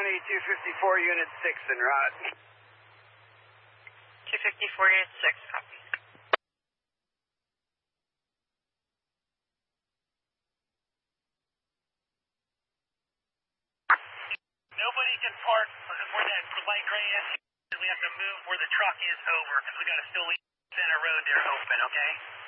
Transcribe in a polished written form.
Kennedy 254, Unit 6 en route. 254, Unit 6, copy. Nobody can park where that light gray SUV. We have to move where the truck is over because we got to still leave center road there open, okay?